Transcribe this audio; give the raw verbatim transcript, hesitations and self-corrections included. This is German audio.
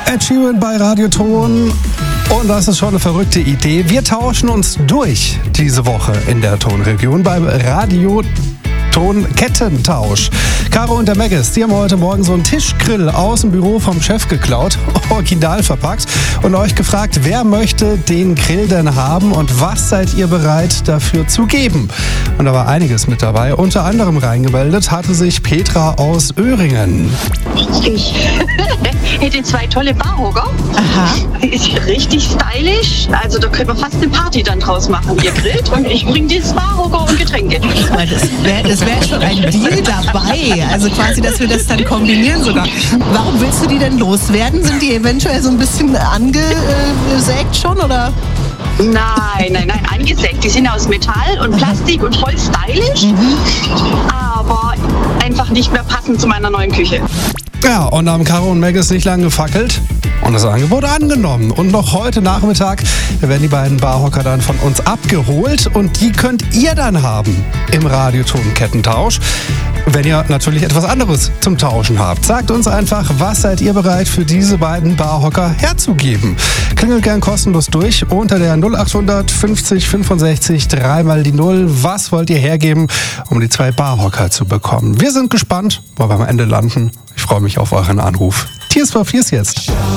Ed Sheeran bei Radioton. Und das ist schon eine verrückte Idee. Wir tauschen uns durch diese Woche in der Tonregion beim Radio Ton-Kettentausch. Caro und der Maggis, die haben heute Morgen so einen Tischgrill aus dem Büro vom Chef geklaut, original verpackt und euch gefragt, wer möchte den Grill denn haben und was seid ihr bereit dafür zu geben? Und da war einiges mit dabei. Unter anderem reingemeldet hatte sich Petra aus Öhringen. Ich hätte zwei tolle Barhocker. Aha. Ist richtig stylisch. Also da können wir fast eine Party dann draus machen. Ihr grillt und ich bringe das Barhocker und Getränke. Das wäre wär schon ein Deal dabei. Also quasi, dass wir das dann kombinieren sogar. Warum willst du die denn loswerden? Sind die eventuell so ein bisschen angesägt schon, oder? Nein, nein, nein, angesägt. Die sind aus Metall und Plastik und voll stylisch, mhm. aber einfach nicht mehr passend zu meiner neuen Küche. Ja, und haben Caro und Maggis nicht lange gefackelt und das Angebot angenommen. Und noch heute Nachmittag werden die beiden Barhocker dann von uns abgeholt und die könnt ihr dann haben im Radioton-Kettentausch. Wenn ihr natürlich etwas anderes zum Tauschen habt, sagt uns einfach, was seid ihr bereit für diese beiden Barhocker herzugeben? Klingelt gern kostenlos durch unter der null acht hundert fünfzig fünfundsechzig dreimal die null. Was wollt ihr hergeben, um die zwei Barhocker zu bekommen? Wir sind gespannt, wo wir am Ende landen. Ich freue mich auf euren Anruf. Tears for Fears jetzt.